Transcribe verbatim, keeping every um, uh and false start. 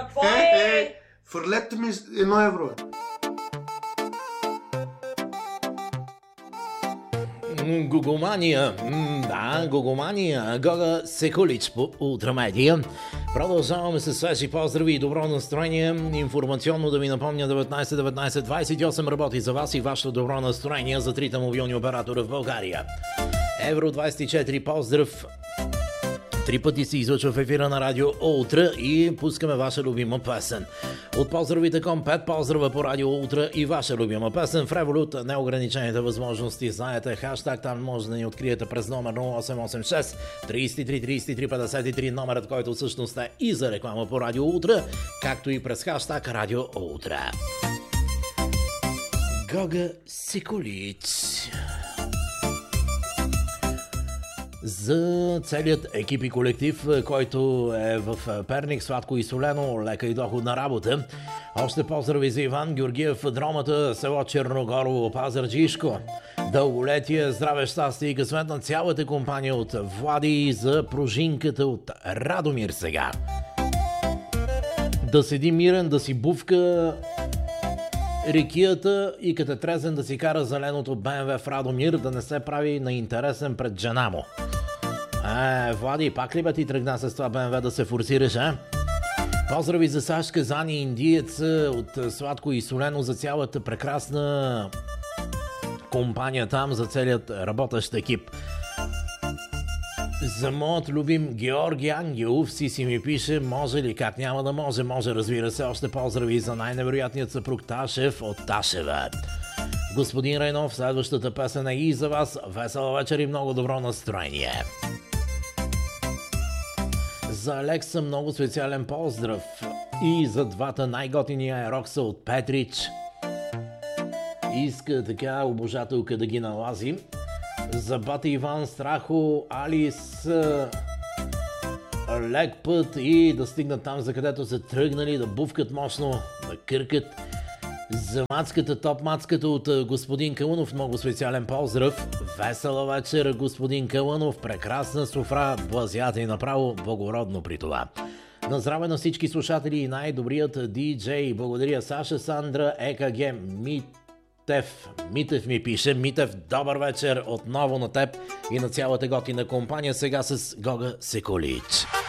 Какво е? Е, е, фърлете ми едно евро. Гогомания, да, Гогомания, Гога Секулич по Ултрамедия. Продължаваме с свежи поздрави и добро настроение. Информационно да ви напомня, деветнайсет деветнайсет двайсет и осем работи за вас и вашето добро настроение за трите мобилни оператора в България. Евро двайсет и четири, поздрав. Три пъти се излъчва в ефира на Радио Ултра и пускаме ваша любима песен. От поздравите към пет поздрава по Радио Ултра и ваша любима песен. В Револют неограничените възможности. Знаете, хаштаг там може да ни откриете през номер нула осем осем шест трийсет и три трийсет и три петдесет и три, номерът, който всъщност е и за реклама по Радио Ултра, както и през хаштаг Радио Ултра. Гога Секулич. За целият екип и колектив, който е в Перник, сладко и солено, лека и доходна работа. Още поздрави за Иван Георгиев, Дромата, село Черногорово, Пазарджишко. Дълголетие, здраве, щастие и късмет на цялата компания от Влади за пружинката от Радомир сега. Да седи мирен, да си бувка рекията и като трезен да си кара зеленото БМВ в Радомир, да не се прави на интересен пред жена му. Е, Влади, пак ли бе ти тръгна с това БМВ да се форсираш, а? Поздрави за Сашка, Зани, индиец от Сладко и Солено, за цялата прекрасна компания там, за целият работещ екип. За моят любим Георги Ангелов си си ми пише, може ли, как няма да може, може, разбира се. Още поздрави за най-невероятният съпруг Ташев от Ташева. Господин Райнов, следващата песен е и за вас. Весела вечер и много добро настроение. За Алекса много специален поздрав и за двата най-готини аерокса от Петрич. Иска така обожателка да ги налази. За бата Иван, Страхо, Алис, лек път и да стигнат там, за където са тръгнали, да бувкат мощно, да къркат. За мацката, топ мацката от господин Калунов, много специален поздрав. Весела вечер, господин Калунов, прекрасна софра, блазята и направо благородно при това. На здраве на всички слушатели и най-добрият диджей. Благодаря Саша, Сандра, ЕКГ, Мит. Митев, Митев ми пише. Митев, добър вечер отново на теб и на цялата готина компания, сега с Гога Секулич.